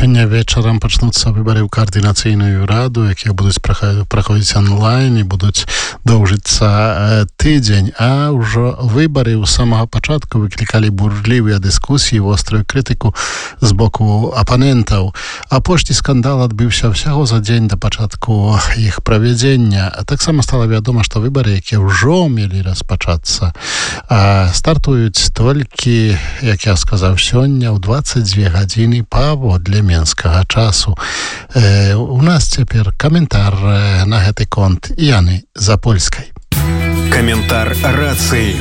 Сёння вечарам пачнуцца выбары ў каардынацыйную раду, якія будуць праходзіць онлайн і будуць доўжыцца тыдзень, а ўжо выбары ў самага пачатку выклікалі бурлівыя дыскусіі, вострую крытыку з боку апанентаў. Апошні скандал адбыўся ўсяго за дзень да пачатку іх правядзення. Таксама стала вядома, што выбары, якія ўжо мелі распачацца, стартуюць толькі, як я сказаў, сёння ў 22 гадзіны паводле менскага часу. У нас цяпер каментар на гэты конт Яны Запольскай. Каментар рацыі.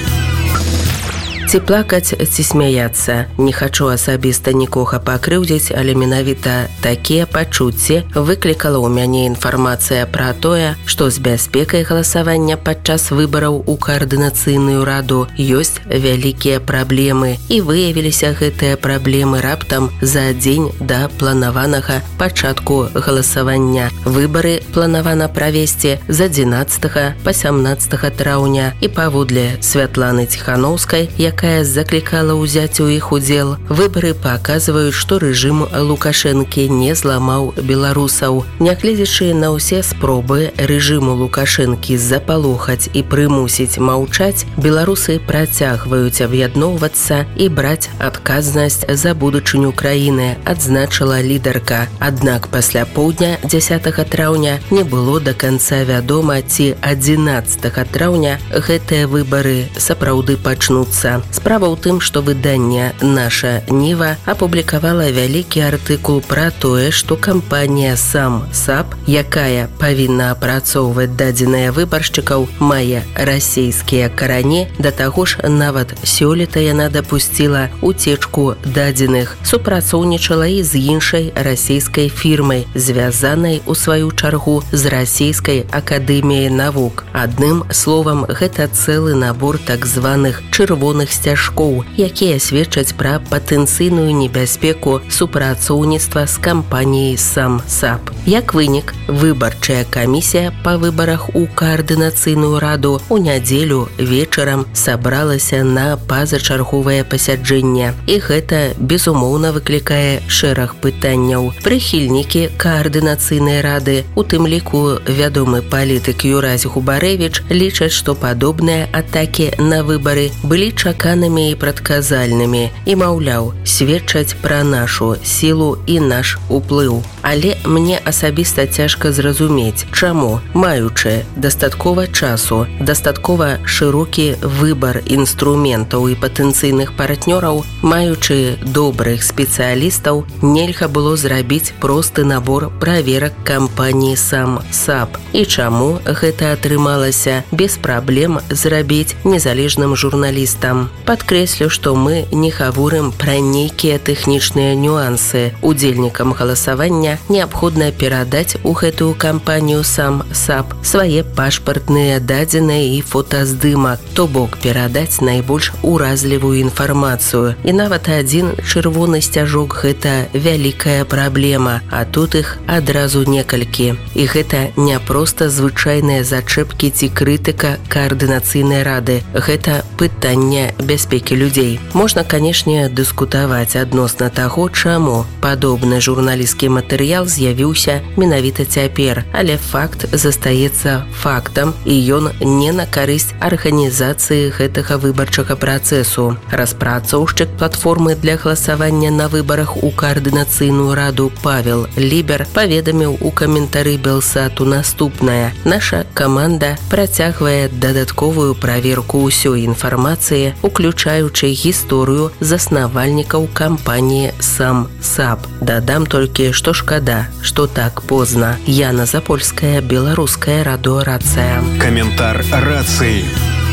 Ці плакаць, ці смяяцца. Не хачу асабіста нікога пакрыўдзіць, але менавіта такія пачуцці выклікала ў мяне інфармацыя пра тое, што з бяспекай галасавання падчас выбараў у каардынацыйную раду ёсць вялікія праблемы, і выявіліся гэтыя праблемы раптам за дзень да планаванага пачатку галасавання. Выбары планавана правесці з 11 па 17 траўня, і паводле Святланы Ціханаўскай, якая заклікала ўзяць у іх удзел, выбары паказваюць, што рэжым Лукашэнкі не зламаў беларусаў. Нягледзячы на ўсе спробы рэжыму Лукашэнкі запалохаць і прымусіць маўчаць, беларусы працягваюць аб'ядноўвацца і браць адказнасць за будучыню краіны, адзначыла лідарка. Аднак пасля поўдня 10 траўня не было да канца вядома, ці 11 траўня гэтыя выбары сапраўды пачнуцца. Справа ў тым, што выданне «Наша Ніва» апублікавала вялікі артыкул пра тое, што кампанія «Сам САП», якая павінна апрацоўваць дадзеныя выбаршчыкаў, мае расійскія карані, да таго ж нават сёлета яна дапусціла уцечку дадзеных, супрацоўнічала і з іншай расійскай фірмай, звязанай у сваю чаргу з расійскай акадэміяй навук. Адным словам, гэта цэлы набор так званых чырвоных сцяжкоў, якія сведчаць пра патэнцыйную небяспеку супрацоўніцтва з кампаніяй «Сам САП». Як вынік, выбарчая камісія па выбарах у каардынацыйную раду ў нядзелю вечарам сабралася на пазачарговае пасяджэнне. І гэта, безумоўна, выклікае шэраг пытанняў. Прыхільнікі каардынацыйнай рады, у тым ліку вядомы палітык Юрась Губарэвіч, лічаць, што падобныя атакі на выбары былі чаканымі і прадказальнымі і, маўляў, сведчаць пра нашу сілу і наш уплыў. Але мне асабіста цяжка зразумець, чаму, маючы дастаткова часу, дастаткова шырокі выбар інструментаў і патэнцыйных партнёраў, маючы добрых спецыялістаў, нельга было зрабіць просты набор праверак кампаніі «Сам САП». І чаму гэта атрымалася без праблем зрабіць незалежным журналістам. Падкрэслю, што мы не гаворым пра нейкія тэхнічныя нюансы. Удзельнікам галасавання неабходна перадаць у гэтую кампанію «Сам САП» свае пашпартныя дадзеныя і фотаздымак, то бок перадаць найбольш уразлівую інфармацыю. І нават адзін чырвоны сцяжок – гэта вялікая праблема, а тут іх адразу некалькі. І гэта не проста звычайныя зачэпкі ці крытыка каардынацыйнай рады. Гэта пытанне бяспекі людзей. Можна, канешне, дыскутаваць адносна таго, чаму падобны журналісцкі матэрыял з'явіўся менавіта цяпер, але факт застаецца фактам, і ён не на карысць арганізацыі гэтага выбарчага працэсу. Распрацоўшчык платформы для галасавання на выбарах у каардынацыйную раду Павел Лібер паведаміў у каментары Белсату наступнае. Наша каманда працягвае дадатковую праверку ўсёй інфармацыі, уключаючы гісторыю заснавальнікаў кампаніі «Сам САП». Дадам толькі, што шкада, што так позна. Яна Запольская, беларуская радыёрацыя. Каментар рацыі.